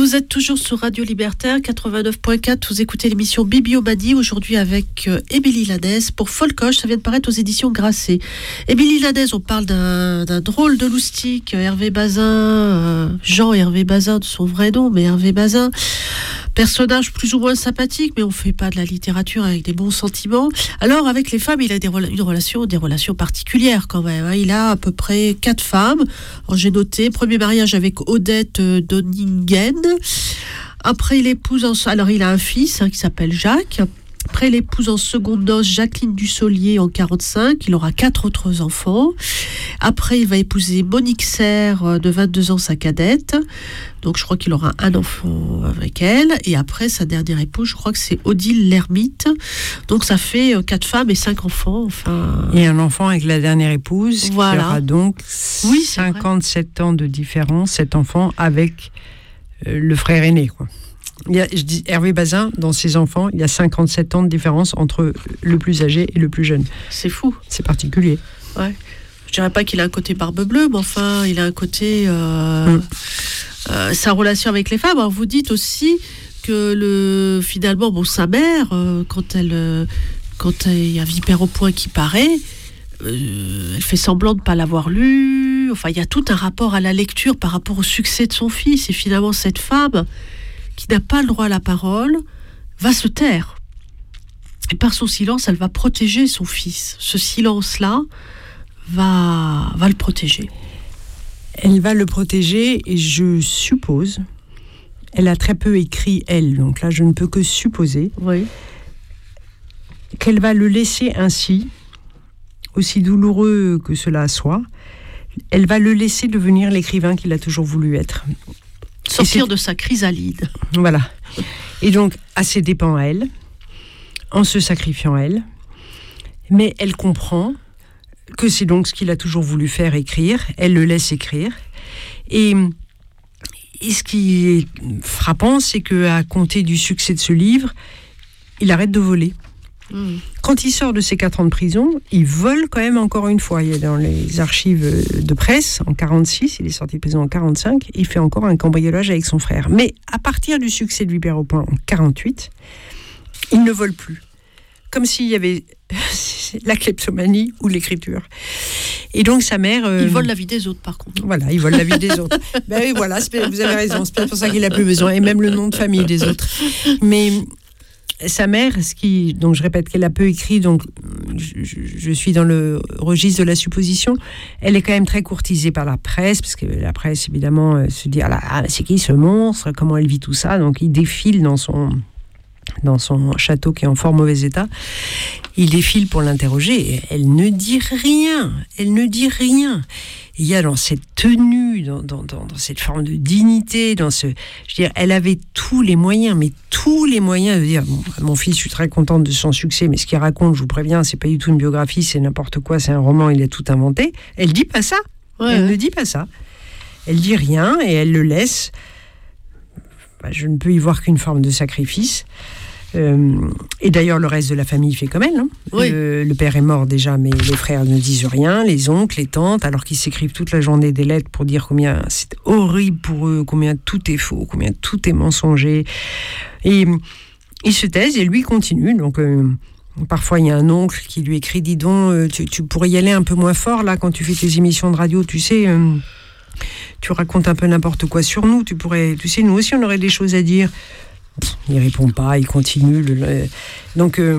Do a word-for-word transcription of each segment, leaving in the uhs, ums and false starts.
Vous êtes toujours sur Radio Libertaire quatre-vingt-neuf point quatre. Vous écoutez l'émission Bibliomanie aujourd'hui avec euh, Émilie Ladez pour Folcoche. Ça vient de paraître aux éditions Grasset. Émilie Ladez, on parle d'un, d'un drôle de loustique, Hervé Bazin, euh, Jean Hervé Bazin de son vrai nom, mais Hervé Bazin. Personnage plus ou moins sympathique, mais on ne fait pas de la littérature avec des bons sentiments. Alors, avec les femmes, il a des, une relation, des relations particulières quand même. Hein. Il a à peu près quatre femmes. Alors, j'ai noté, premier mariage avec Odette Donningen. Après, il épouse... En, alors, il a un fils hein, qui s'appelle Jacques. Après, il épouse en seconde noces Jacqueline Dussolier en quarante-cinq. Il aura quatre autres enfants. Après, il va épouser Monique Serre, de vingt-deux ans, sa cadette. Donc, je crois qu'il aura un enfant avec elle. Et après, sa dernière épouse, je crois que c'est Odile Lermite. Donc, ça fait quatre femmes et cinq enfants. Enfin... Et un enfant avec la dernière épouse, voilà. Qui aura donc oui, cinquante-sept ans de différence, cet enfant avec euh, le frère aîné, quoi. Il y a, je dis Hervé Bazin, dans ses enfants, il y a cinquante-sept ans de différence entre le plus âgé et le plus jeune. C'est fou. C'est particulier. Ouais. Je dirais pas qu'il a un côté barbe bleue, mais enfin, il a un côté... Euh, mm. euh, sa relation avec les femmes. Alors, vous dites aussi que le, finalement, bon, sa mère, euh, quand elle... Euh, quand il y a Vipère au point qui paraît, euh, elle fait semblant de ne pas l'avoir lu. Enfin, il y a tout un rapport à la lecture par rapport au succès de son fils. Et finalement, cette femme... qui n'a pas le droit à la parole, va se taire. Et par son silence, elle va protéger son fils. Ce silence-là va, va le protéger. Elle va le protéger et je suppose, elle a très peu écrit, elle, donc là je ne peux que supposer, oui. qu'elle va le laisser ainsi, aussi douloureux que cela soit, elle va le laisser devenir l'écrivain qu'il a toujours voulu être. Sortir de sa chrysalide. Voilà. Et donc, à ses dépens, elle, en se sacrifiant, elle, mais elle comprend que c'est donc ce qu'il a toujours voulu faire, écrire. Elle le laisse écrire. Et, et ce qui est frappant, c'est qu'à compter du succès de ce livre, il arrête de voler. Mmh. Quand il sort de ses quatre ans de prison, il vole quand même encore une fois. Il est dans les archives de presse en quarante-six, il est sorti de prison en quarante-cinq, il fait encore un cambriolage avec son frère. Mais à partir du succès de Vipère au point en quarante-huit, il ne vole plus. Comme s'il y avait la kleptomanie ou l'écriture. Et donc sa mère... Euh... Il vole la vie des autres par contre. Voilà, il vole la vie des autres. Ben oui, voilà, vous avez raison, c'est pour ça qu'il n'a plus besoin. Et même le nom de famille des autres. Mais... sa mère, ce qui, donc je répète qu'elle a peu écrit, donc je, je, je suis dans le registre de la supposition, elle est quand même très courtisée par la presse, parce que la presse, évidemment, se dit, ah là, ah, c'est qui ce monstre, comment elle vit tout ça, donc il défile dans son, dans son château qui est en fort mauvais état, il défile pour l'interroger, et elle ne dit rien, elle ne dit rien. Il y a dans cette tenue, dans, dans, dans, dans cette forme de dignité, dans ce, je veux dire, elle avait tous les moyens, mais tous les moyens de dire, bon, mon fils, je suis très contente de son succès, mais ce qu'il raconte, je vous préviens, c'est pas du tout une biographie, c'est n'importe quoi, c'est un roman, il a tout inventé. Elle dit pas ça. Ouais, elle ouais. ne dit pas ça. Elle dit rien et elle le laisse. Bah, je ne peux y voir qu'une forme de sacrifice. Euh, et d'ailleurs, le reste de la famille fait comme elle. Hein. Oui. Euh, le père est mort déjà, mais les frères ne disent rien, les oncles, les tantes, alors qu'ils s'écrivent toute la journée des lettres pour dire combien c'est horrible pour eux, combien tout est faux, combien tout est mensonger. Et ils se taisent et lui continue. Donc, euh, parfois, il y a un oncle qui lui écrit, dis donc, euh, tu, tu pourrais y aller un peu moins fort là quand tu fais tes émissions de radio, tu sais. Euh, tu racontes un peu n'importe quoi sur nous, tu pourrais, tu sais, nous aussi, on aurait des choses à dire. Il répond pas, il continue. Le, le, donc, euh,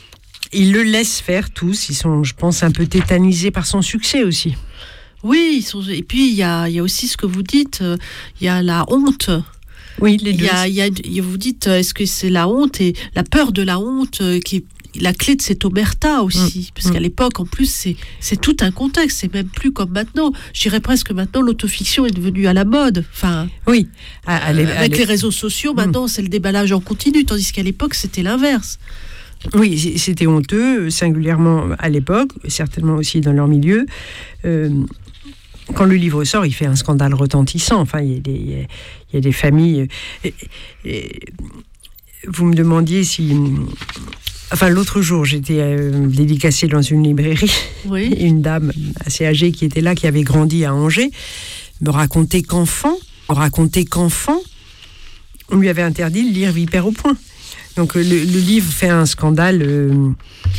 il le laisse faire tous. Ils sont, je pense, un peu tétanisés par son succès aussi. Oui, ils sont, et puis il y a, y a aussi ce que vous dites, il euh, y a la honte. Oui, les deux. Y a, y a, vous dites, est-ce que c'est la honte et la peur de la honte euh, qui est la clé de cette omerta aussi, mmh. parce qu'à l'époque, en plus, c'est, c'est tout un contexte, c'est même plus comme maintenant. Je dirais presque maintenant, l'autofiction est devenue à la mode. Enfin, oui. À, à euh, avec les réseaux sociaux, maintenant, mmh. c'est le déballage en continu, tandis qu'à l'époque, c'était l'inverse. Oui, c'était honteux, singulièrement à l'époque, certainement aussi dans leur milieu. Euh, quand le livre sort, il fait un scandale retentissant. Enfin, il y a des, il y a des familles... Et, et, vous me demandiez si... Enfin, l'autre jour, j'étais euh, dédicacée dans une librairie. Oui. Et une dame assez âgée qui était là, qui avait grandi à Angers, me racontait qu'enfant, me racontait qu'enfant, on lui avait interdit de lire Vipère au point. Donc le, le livre fait un scandale. Euh,